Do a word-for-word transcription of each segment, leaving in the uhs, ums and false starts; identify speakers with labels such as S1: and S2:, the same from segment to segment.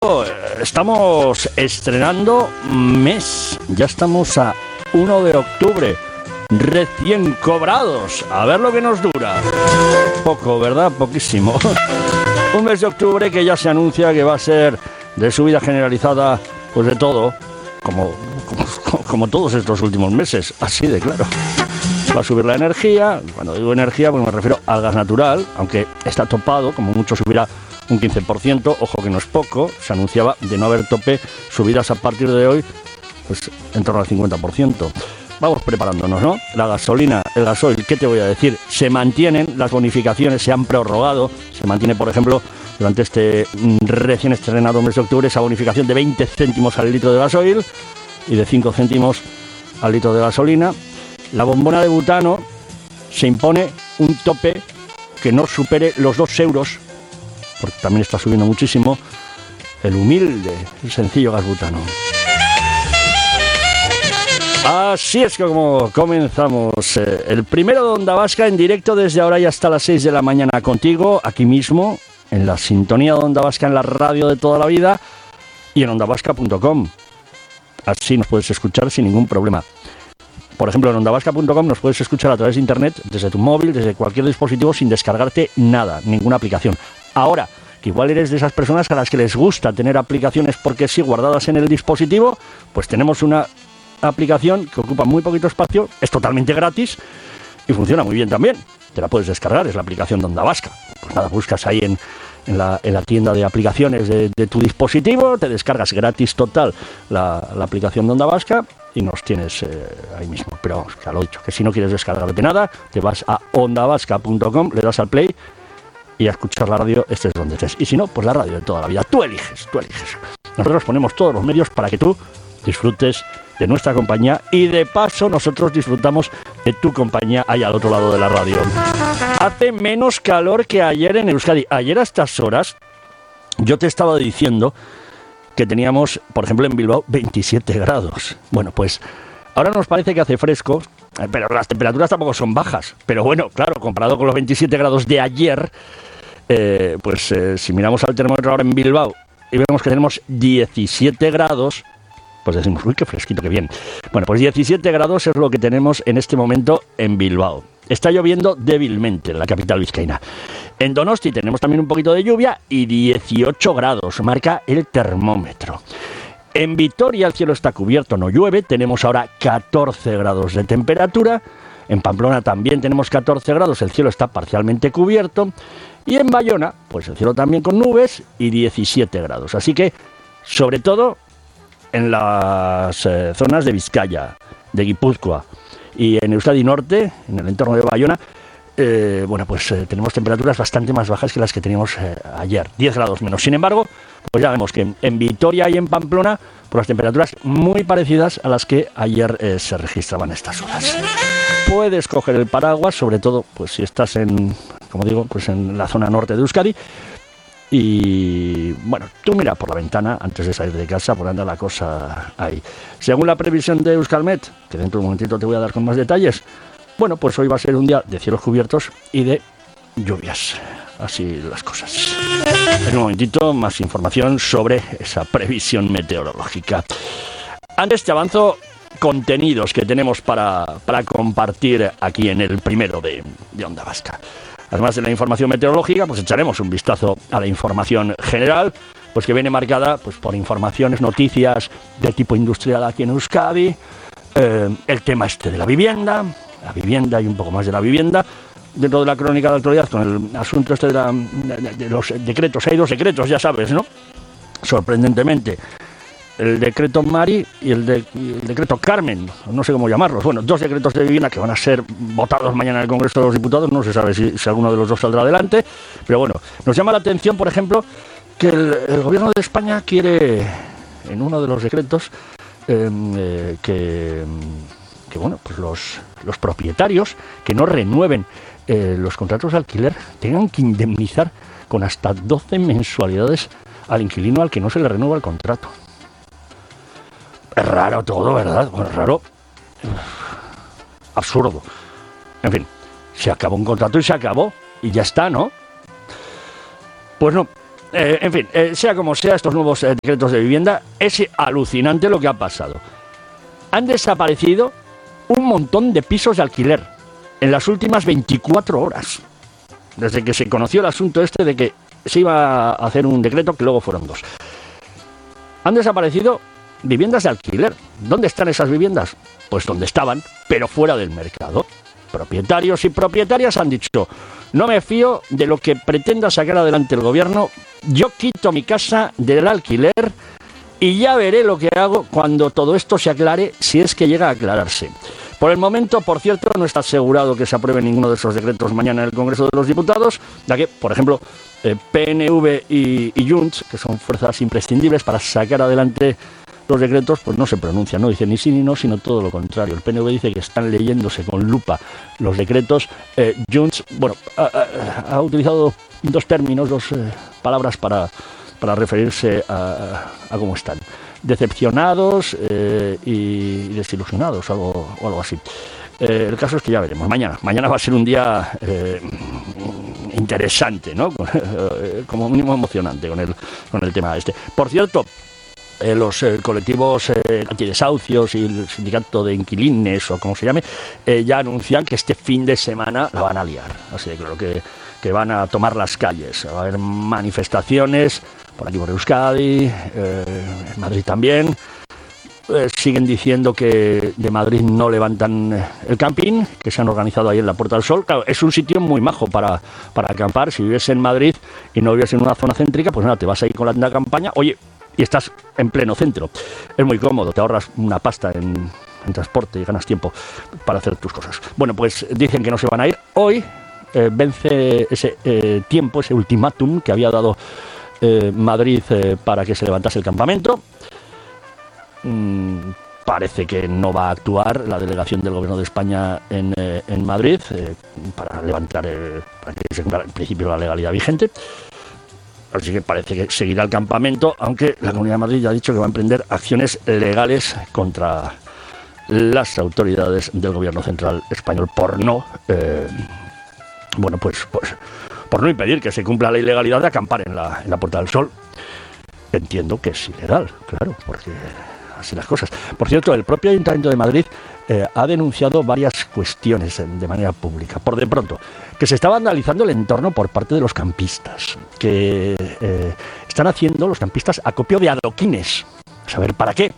S1: estamos estrenando mes. Ya estamos a uno de octubre. Recién cobrados. A ver lo que nos dura. Poco, ¿verdad? Poquísimo. Un mes de octubre que ya se anuncia que va a ser de subida generalizada, pues de todo, como, como, como todos estos últimos meses. Así de claro. Va a subir la energía. Cuando digo energía, pues me refiero al gas natural, aunque está topado, como mucho subirá un quince por ciento. Ojo que no es poco. Se anunciaba de no haber tope, subidas a partir de hoy, pues en torno al cincuenta por ciento. Vamos preparándonos, ¿no? La gasolina, el gasoil, ¿qué te voy a decir? Se mantienen, las bonificaciones se han prorrogado. Se mantiene, por ejemplo, durante este recién estrenado mes de octubre, esa bonificación de veinte céntimos al litro de gasoil y de cinco céntimos al litro de gasolina. La bombona de butano se impone un tope que no supere los dos euros, porque también está subiendo muchísimo el humilde, el sencillo gas butano. Así es que como comenzamos eh, el primero de Onda Vasca en directo desde ahora y hasta las seis de la mañana contigo, aquí mismo, en la sintonía de Onda Vasca, en la radio de toda la vida y en onda vasca punto com. Así nos puedes escuchar sin ningún problema. Por ejemplo, en onda vasca punto com nos puedes escuchar a través de internet, desde tu móvil, desde cualquier dispositivo, sin descargarte nada, ninguna aplicación. Ahora, que igual eres de esas personas a las que les gusta tener aplicaciones porque sí, guardadas en el dispositivo, pues tenemos una aplicación que ocupa muy poquito espacio, es totalmente gratis y funciona muy bien también. Te la puedes descargar, es la aplicación de Onda Vasca. Pues nada, buscas ahí en, en, la, en la tienda de aplicaciones de, de tu dispositivo, te descargas gratis total la, la aplicación de Onda Vasca y nos tienes eh, ahí mismo. Pero vamos, ya lo he dicho, que si no quieres descargarte nada, te vas a onda vasca punto com, le das al play y a escuchar la radio, estés donde estés. Y si no, pues la radio de toda la vida. Tú eliges, tú eliges. Nosotros ponemos todos los medios para que tú disfrutes de nuestra compañía y de paso nosotros disfrutamos de tu compañía ahí al otro lado de la radio. Hace menos calor que ayer en Euskadi. Ayer a estas horas yo te estaba diciendo que teníamos, por ejemplo, en Bilbao veintisiete grados. Bueno, pues ahora nos parece que hace fresco, pero las temperaturas tampoco son bajas. Pero bueno, claro, comparado con los veintisiete grados de ayer, eh, pues eh, si miramos al termómetro ahora en Bilbao y vemos que tenemos diecisiete grados, pues decimos, uy, qué fresquito, qué bien. Bueno, pues diecisiete grados es lo que tenemos en este momento en Bilbao. Está lloviendo débilmente en la capital vizcaína. En Donosti tenemos también un poquito de lluvia y dieciocho grados, marca el termómetro. En Vitoria el cielo está cubierto, no llueve, tenemos ahora catorce grados de temperatura. En Pamplona también tenemos catorce grados, el cielo está parcialmente cubierto. Y en Bayona, pues el cielo también con nubes y diecisiete grados. Así que, sobre todo en las eh, zonas de Vizcaya, de Guipúzcoa y en Euskadi Norte, en el entorno de Bayona, eh, bueno, pues eh, tenemos temperaturas bastante más bajas que las que teníamos eh, ayer, diez grados menos. Sin embargo, pues ya vemos que en, en Vitoria y en Pamplona, pues las temperaturas muy parecidas a las que ayer eh, se registraban a estas horas. Puedes coger el paraguas, sobre todo, pues si estás en, como digo, pues en la zona norte de Euskadi. Y bueno, tú mira por la ventana antes de salir de casa, por anda la cosa ahí. Según la previsión de Euskalmet, que dentro de un momentito te voy a dar con más detalles, bueno, pues hoy va a ser un día de cielos cubiertos y de lluvias. Así las cosas. En un momentito más información sobre esa previsión meteorológica. Antes te avanzo contenidos que tenemos para, para compartir aquí en el primero de, de Onda Vasca. Además de la información meteorológica, pues echaremos un vistazo a la información general, pues que viene marcada pues por informaciones, noticias de tipo industrial aquí en Euskadi, eh, el tema este de la vivienda, la vivienda y un poco más de la vivienda, dentro de la crónica de la actualidad con el asunto este de, la, de, de los decretos. Hay dos decretos, ya sabes, ¿no? Sorprendentemente. El decreto Mari y el, de, y el decreto Carmen, no sé cómo llamarlos. Bueno, dos decretos de vivienda que van a ser votados mañana en el Congreso de los Diputados. No se sabe si, si alguno de los dos saldrá adelante. Pero bueno, nos llama la atención, por ejemplo, que el, el Gobierno de España quiere, en uno de los decretos, eh, eh, que, que bueno, pues los, los propietarios que no renueven eh, los contratos de alquiler tengan que indemnizar con hasta doce mensualidades al inquilino al que no se le renueva el contrato. Es raro todo, ¿verdad? Bueno, raro. Absurdo. En fin, se acabó un contrato y se acabó. Y ya está, ¿no? Pues no. eh, en fin, eh, sea como sea, estos nuevos eh, decretos de vivienda, es alucinante lo que ha pasado. Han desaparecido un montón de pisos de alquiler en las últimas veinticuatro horas. Desde que se conoció el asunto este de que se iba a hacer un decreto, que luego fueron dos. Han desaparecido viviendas de alquiler. ¿Dónde están esas viviendas? Pues donde estaban, pero fuera del mercado. Propietarios y propietarias han dicho: no me fío de lo que pretenda sacar adelante el gobierno, yo quito mi casa del alquiler y ya veré lo que hago cuando todo esto se aclare, si es que llega a aclararse. Por el momento, por cierto, no está asegurado que se apruebe ninguno de esos decretos mañana en el Congreso de los Diputados, ya que, por ejemplo, eh, P N V y, y Junts, que son fuerzas imprescindibles para sacar adelante los decretos, pues no se pronuncian, no dicen ni sí ni no, sino todo lo contrario. El P N V dice que están leyéndose con lupa los decretos. Eh, Junts, bueno, ha, ha, ha utilizado dos términos, dos eh, palabras para, para referirse a, a cómo están. Decepcionados eh, y desilusionados, algo, o algo así. Eh, el caso es que ya veremos. Mañana, mañana va a ser un día eh, interesante, ¿no? Como mínimo emocionante con el, con el tema este. Por cierto, Eh, los eh, colectivos eh, antidesahucios y el sindicato de inquilines, o como se llame, eh, ya anuncian que este fin de semana la van a liar. Así de claro que, que van a tomar las calles. Va a haber manifestaciones por aquí por Euskadi, eh, en Madrid también. Eh, siguen diciendo que de Madrid no levantan eh, el camping, que se han organizado ahí en la Puerta del Sol. Claro, es un sitio muy majo para, para acampar. Si vives en Madrid y no vives en una zona céntrica, pues nada, te vas ahí con la campaña. Oye, y estás en pleno centro. Es muy cómodo, te ahorras una pasta en, en transporte y ganas tiempo para hacer tus cosas. Bueno, pues dicen que no se van a ir. Hoy eh, vence ese eh, tiempo, ese ultimátum que había dado eh, Madrid eh, para que se levantase el campamento. Mm, parece que no va a actuar la delegación del Gobierno de España en, eh, en Madrid eh, para levantar, eh, para que se cumpla en principio la legalidad vigente. Así que parece que seguirá el campamento, aunque la Comunidad de Madrid ya ha dicho que va a emprender acciones legales contra las autoridades del Gobierno central español por no, eh, bueno, pues, pues por no impedir que se cumpla la ilegalidad de acampar en la, en la Puerta del Sol. Entiendo que es ilegal, claro, porque así las cosas. Por cierto, el propio Ayuntamiento de Madrid eh, ha denunciado varias cuestiones de manera pública. Por de pronto, que se está vandalizando el entorno por parte de los campistas, que eh, están haciendo los campistas acopio de adoquines. A saber para qué,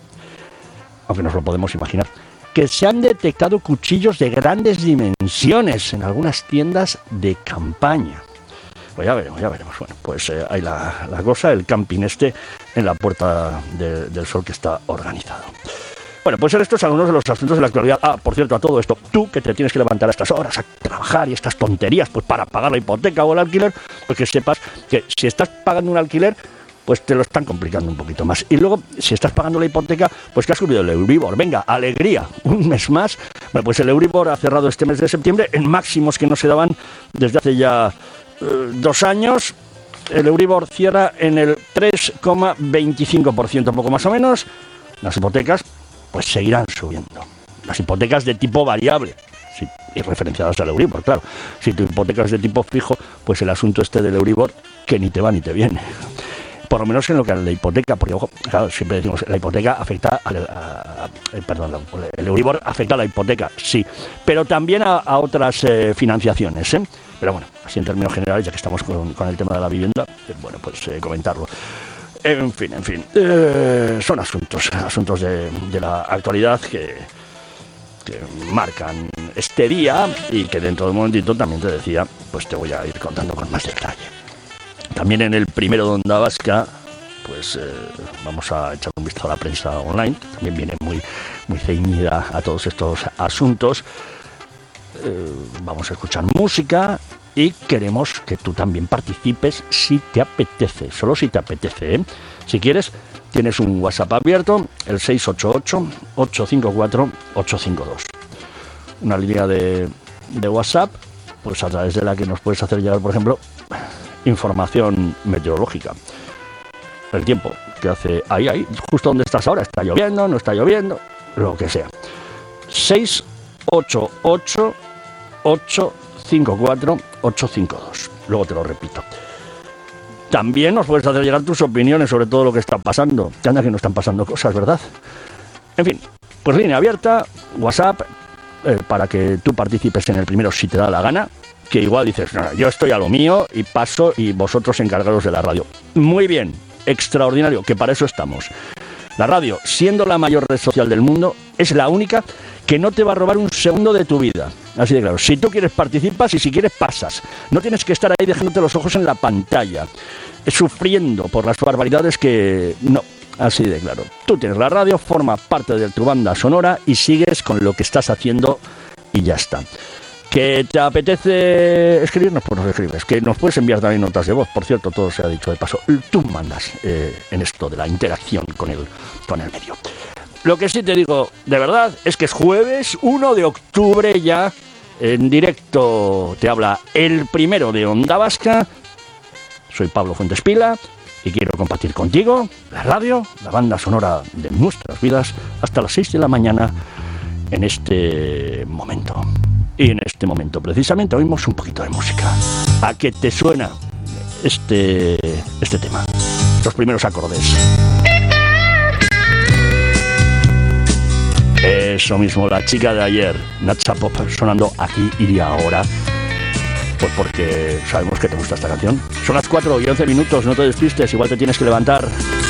S1: aunque nos lo podemos imaginar. Que se han detectado cuchillos de grandes dimensiones en algunas tiendas de campaña. Pues ya veremos, ya veremos. Bueno, pues eh, hay la, la cosa, el camping este en la Puerta de, del Sol que está organizado. Bueno, pues estos son algunos de los asuntos de la actualidad. Ah, por cierto, a todo esto, tú que te tienes que levantar a estas horas a trabajar y estas tonterías, pues para pagar la hipoteca o el alquiler, pues que sepas que si estás pagando un alquiler, pues te lo están complicando un poquito más. Y luego, si estás pagando la hipoteca, pues que ha subido el Euribor. Venga, alegría, un mes más. Bueno, pues el Euribor ha cerrado este mes de septiembre en máximos que no se daban desde hace ya eh, dos años. El Euribor cierra en el tres coma veinticinco por ciento, poco más o menos. Las hipotecas pues seguirán subiendo. Las hipotecas de tipo variable, sí, y referenciadas al Euribor, claro. Si tu hipoteca es de tipo fijo, pues el asunto este del Euribor, que ni te va ni te viene. Por lo menos en lo que a la hipoteca, porque ojo, claro, siempre decimos, la hipoteca afecta a, a, a perdón, el Euribor afecta a la hipoteca, sí, pero también a, a otras eh, financiaciones, ¿eh? Pero bueno, así en términos generales, ya que estamos con, con el tema de la vivienda, eh, bueno, pues eh, comentarlo. En fin, en fin, eh, son asuntos, asuntos de, de la actualidad que, que marcan este día y que dentro de un momentito también te decía, pues te voy a ir contando con más detalle. También en el primero de Onda Vasca, pues eh, vamos a echar un vistazo a la prensa online, que también viene muy, muy ceñida a todos estos asuntos. Eh, vamos a escuchar música y queremos que tú también participes si te apetece, solo si te apetece, ¿eh? Si quieres, tienes un WhatsApp abierto, el seis ocho ocho, ocho cinco cuatro, ocho cinco dos. Una línea de, de WhatsApp, pues a través de la que nos puedes hacer llegar, por ejemplo, información meteorológica. El tiempo que hace ahí, ahí, justo donde estás ahora, está lloviendo, no está lloviendo, lo que sea. seis ocho ocho, ocho cinco cuatro, ocho cinco dos. Luego te lo repito. también nos puedes hacer llegar tus opiniones sobre todo lo que está pasando. Que anda que no están pasando cosas, ¿verdad? En fin, pues línea abierta, WhatsApp, eh, para que tú participes en el primero si te da la gana. Que igual dices, no, yo estoy a lo mío y paso y vosotros encargaros de la radio. Muy bien, extraordinario, que para eso estamos. La radio, siendo la mayor red social del mundo, es la única que no te va a robar un segundo de tu vida. Así de claro, si tú quieres participas y si quieres pasas. No tienes que estar ahí dejándote los ojos en la pantalla, sufriendo por las barbaridades que... No, así de claro. Tú tienes la radio, forma parte de tu banda sonora y sigues con lo que estás haciendo y ya está. ¿Que te apetece escribirnos? Pues nos escribes. Que nos puedes enviar también notas de voz. Por cierto, todo se ha dicho de paso. Tú mandas eh, en esto de la interacción con el, con el medio. Lo que sí te digo, de verdad, es que es jueves uno de octubre ya. En directo te habla el primero de Onda Vasca. Soy Pablo Fuentes Pila y quiero compartir contigo la radio, la banda sonora de nuestras vidas, hasta las seis de la mañana en este momento. Y en este momento, precisamente, oímos un poquito de música. ¿A qué te suena este, este tema? Los primeros acordes. Eso mismo, la chica de ayer, Nacha Pop, sonando aquí y ahora. Pues porque sabemos que te gusta esta canción. Son las cuatro y once minutos, no te despistes, igual te tienes que levantar.